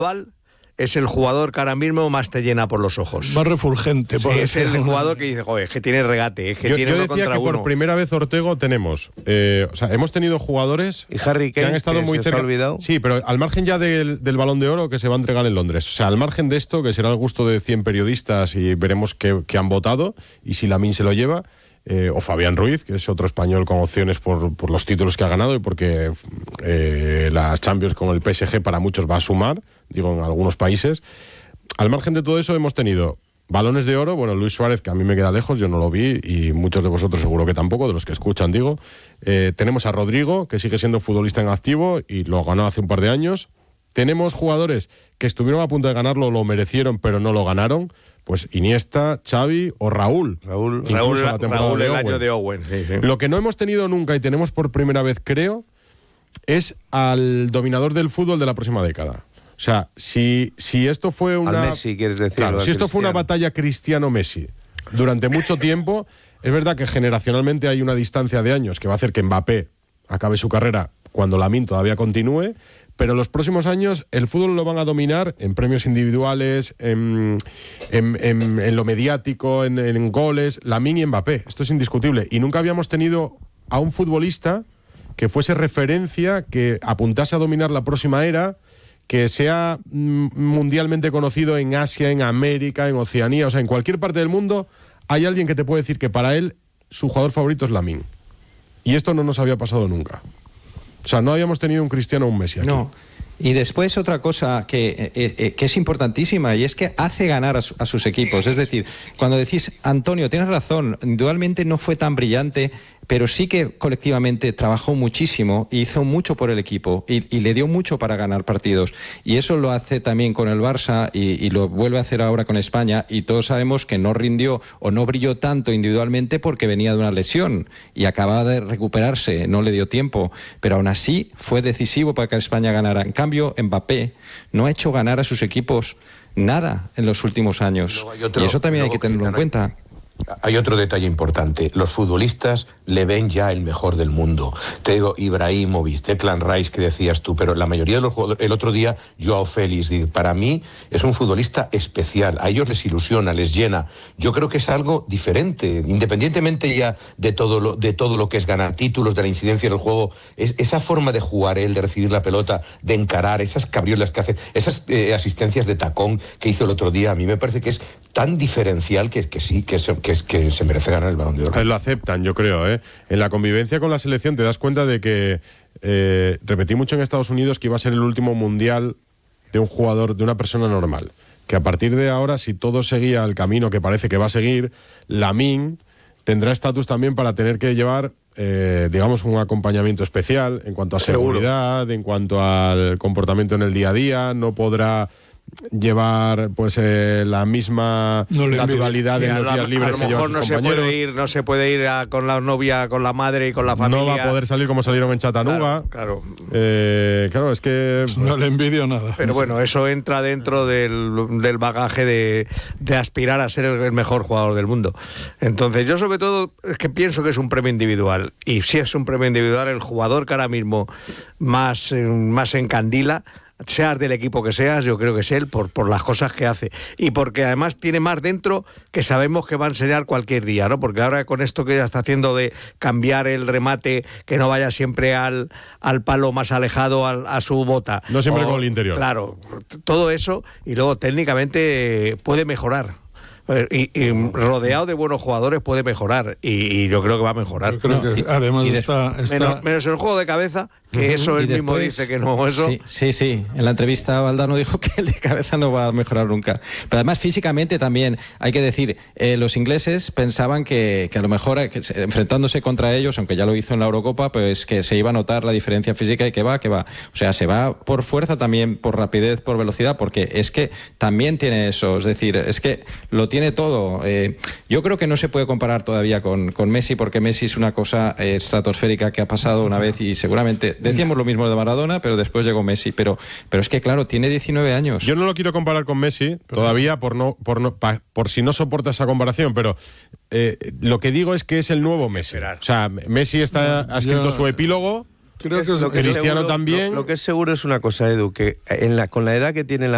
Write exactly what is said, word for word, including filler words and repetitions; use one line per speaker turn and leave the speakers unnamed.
es el jugador que ahora mismo más te llena por los ojos.
Más refulgente.
Sí,
por
es el
decirlo.
jugador que dice, joder, es que tiene regate, es que
yo,
tiene
yo
uno
decía
contra
que
uno.
por primera vez, Ortego, tenemos, eh, o sea, hemos tenido jugadores
y Harry Kane,
que han estado
que
muy
se
cerca.
os ha olvidado.
Sí, pero al margen ya del, del Balón de Oro que se va a entregar en Londres. O sea, al margen de esto, que será el gusto de cien periodistas y veremos qué, qué han votado y si Lamine se lo lleva. Eh, o Fabián Ruiz, que es otro español con opciones por, por los títulos que ha ganado y porque eh, las Champions con el P S G para muchos va a sumar, digo, en algunos países. Al margen de todo eso hemos tenido balones de oro, bueno, Luis Suárez, que a mí me queda lejos, yo no lo vi y muchos de vosotros seguro que tampoco, de los que escuchan, digo. Eh, tenemos a Rodrigo, que sigue siendo futbolista en activo y lo ganó hace un par de años. Tenemos jugadores que estuvieron a punto de ganarlo, lo merecieron, pero no lo ganaron. Pues Iniesta, Xavi o Raúl.
Raúl,
Incluso
Raúl,
la temporada
Raúl
de
el
Owen.
año de Owen. Sí, sí.
Lo que no hemos tenido nunca y tenemos por primera vez, creo, es al dominador del fútbol de la próxima década. O sea, si, si esto fue una...
Al Messi, quieres decir.
Claro,
al
si esto fue una
Cristiano.
batalla Cristiano-Messi durante mucho tiempo, es verdad que generacionalmente hay una distancia de años que va a hacer que Mbappé acabe su carrera cuando Lamine todavía continúe, pero los próximos años el fútbol lo van a dominar en premios individuales, en, en, en, en lo mediático, en, en goles, Lamine y Mbappé. Esto es indiscutible. Y nunca habíamos tenido a un futbolista que fuese referencia, que apuntase a dominar la próxima era, que sea mm, mundialmente conocido en Asia, en América, en Oceanía, o sea, en cualquier parte del mundo hay alguien que te puede decir que para él su jugador favorito es Lamine. Y esto no nos había pasado nunca. O sea, no habíamos tenido un Cristiano o un Messi aquí.
No. Y después otra cosa que, eh, eh, que es importantísima y es que hace ganar a, su, a sus equipos. Es decir, cuando decís, Antonio, tienes razón, indudablemente no fue tan brillante, pero sí que colectivamente trabajó muchísimo, hizo mucho por el equipo y, y le dio mucho para ganar partidos. Y eso lo hace también con el Barça y, y lo vuelve a hacer ahora con España, y todos sabemos que no rindió o no brilló tanto individualmente porque venía de una lesión y acababa de recuperarse, no le dio tiempo, pero aún así fue decisivo para que España ganara. En cambio, Mbappé no ha hecho ganar a sus equipos nada en los últimos años.
Otro,
y eso también hay que tenerlo en cuenta.
Hay otro detalle importante. Los futbolistas le ven ya el mejor del mundo. Te digo, Ibrahimovic, Declan Rice, que decías tú, pero la mayoría de los jugadores... El otro día, Joao Félix, para mí, es un futbolista especial. A ellos les ilusiona, les llena. Yo creo que es algo diferente, independientemente ya de todo lo, de todo lo que es ganar títulos, de la incidencia del juego. Es, esa forma de jugar él, de recibir la pelota, de encarar, esas cabriolas que hace, esas eh, asistencias de tacón que hizo el otro día, a mí me parece que es tan diferencial que, que sí, que es... Que es que se merece ganar el Balón de Oro.
Lo aceptan, yo creo, ¿eh? En la convivencia con la selección te das cuenta de que eh, repetí mucho en Estados Unidos que iba a ser el último mundial de un jugador, de una persona normal. Que a partir de ahora, si todo seguía el camino que parece que va a seguir, Lamine tendrá estatus también para tener que llevar, eh, digamos, un acompañamiento especial en cuanto a seguridad, en cuanto al comportamiento en el día a día. No podrá llevar pues eh, la misma
no
naturalidad
sí,
en los
a,
días libres
a lo
que
mejor
llevan
no
sus
se
compañeros.
puede ir no se puede ir a, con la novia, con la madre y con la familia.
No va a poder salir como salieron en Chattanooga.
Claro, claro.
Eh, claro, es que
pues no le envidio nada.
Pero bueno, eso entra dentro del, del bagaje de, de aspirar a ser el, el mejor jugador del mundo. Entonces yo sobre todo es que pienso que es un premio individual, y si es un premio individual, el jugador que ahora mismo más, más encandila, seas del equipo que seas, yo creo que es él, por, por las cosas que hace. Y porque además tiene más dentro que sabemos que va a enseñar cualquier día, ¿no? Porque ahora con esto que ya está haciendo de cambiar el remate, que no vaya siempre al, al palo más alejado, al, a su bota.
No siempre
o,
con el interior.
Claro, todo eso, y luego técnicamente puede mejorar. Y, y rodeado de buenos jugadores puede mejorar, y, y yo creo que va a mejorar.
Yo creo
No,
que
y,
además
y
está, está...
Menos, menos el juego de cabeza, que uh-huh. eso él
y
mismo
después,
dice que no, eso...
Sí, sí, sí, en la entrevista Valdano dijo que el de cabeza no va a mejorar nunca. Pero además físicamente también, hay que decir, eh, los ingleses pensaban que, que a lo mejor eh, que, enfrentándose contra ellos, aunque ya lo hizo en la Eurocopa, pues que se iba a notar la diferencia física, y que va, que va. O sea, se va por fuerza también, por rapidez, por velocidad, porque es que también tiene eso, es decir, es que lo tiene todo. Eh, yo creo que no se puede comparar todavía con, con Messi, porque Messi es una cosa eh, estratosférica que ha pasado una vez, y seguramente decíamos lo mismo de Maradona, pero después llegó Messi, pero, pero es que claro, tiene diecinueve años.
Yo no lo quiero comparar con Messi todavía, por no, por no, pa, por si no soporta esa comparación, pero eh, lo que digo es que es el nuevo Messi. O sea, Messi está, ha escrito
Yo,
su epílogo.
Creo que es
lo que
Cristiano
seguro,
también.
Lo, lo que es seguro es una cosa, Edu, que en la, con la edad que tiene la